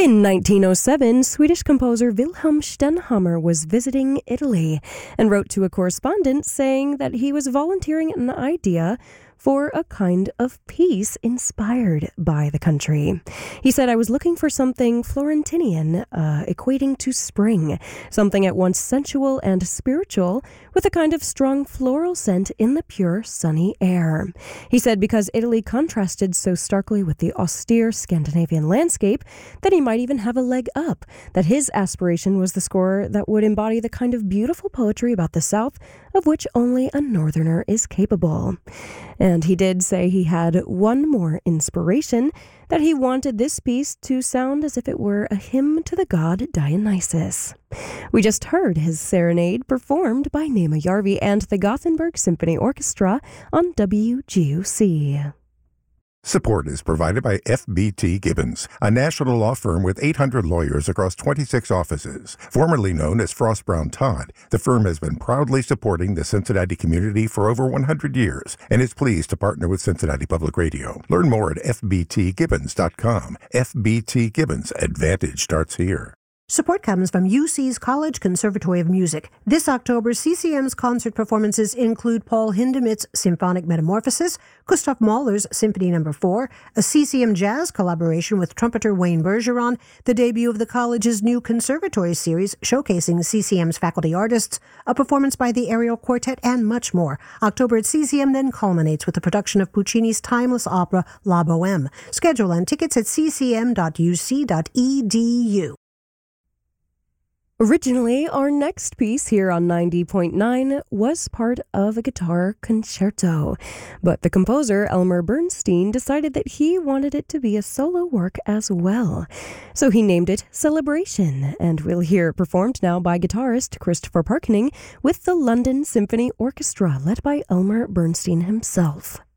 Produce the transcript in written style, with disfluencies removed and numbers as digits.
In 1907, Swedish composer Wilhelm Stenhammar was visiting Italy and wrote to a correspondent saying that he was volunteering an idea for a kind of piece inspired by the country. He said, "I was looking for something Florentinian, equating to spring, something at once sensual and spiritual, with a kind of strong floral scent in the pure, sunny air." He said because Italy contrasted so starkly with the austere Scandinavian landscape that he might even have a leg up, that his aspiration was the score that would embody the kind of beautiful poetry about the South of which only a Northerner is capable. And he did say he had one more inspiration, that he wanted this piece to sound as if it were a hymn to the god Dionysus. We just heard his serenade performed by Nema Järvi and the Gothenburg Symphony Orchestra on WGUC. Support is provided by FBT Gibbons, a national law firm with 800 lawyers across 26 offices. Formerly known as Frost Brown Todd, the firm has been proudly supporting the Cincinnati community for over 100 years and is pleased to partner with Cincinnati Public Radio. Learn more at fbtgibbons.com. FBT Gibbons, Advantage starts here. Support comes from UC's College Conservatory of Music. This October, CCM's concert performances include Paul Hindemith's Symphonic Metamorphosis, Gustav Mahler's Symphony No. 4, a CCM Jazz collaboration with trumpeter Wayne Bergeron, the debut of the college's new conservatory series showcasing CCM's faculty artists, a performance by the Ariel Quartet, and much more. October at CCM then culminates with the production of Puccini's timeless opera La Bohème. Schedule and tickets at ccm.uc.edu. Originally, our next piece here on 90.9 was part of a guitar concerto, but the composer Elmer Bernstein decided that he wanted it to be a solo work as well. So he named it Celebration, and we'll hear it performed now by guitarist Christopher Parkening with the London Symphony Orchestra, led by Elmer Bernstein himself.